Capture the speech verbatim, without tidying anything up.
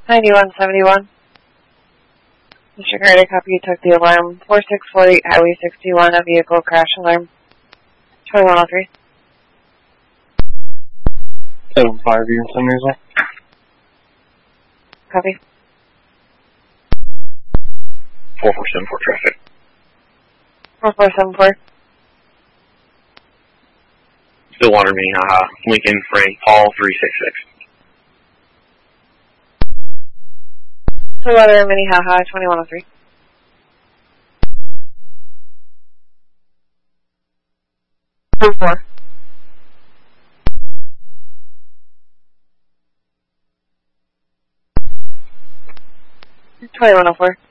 ninety-one seventy-one. Mister Carter, copy, you took the alarm. four six four eight Highway sixty-one, a vehicle crash alarm. twenty-one oh three. seven five, you in Sunriseville. Copy. four four seven four traffic. four four seven four. Stillwater, Minnehaha, Lincoln, Frank, Paul, three six six. Stillwater, Minnehaha, twenty-one oh three. four four. twenty-one oh four.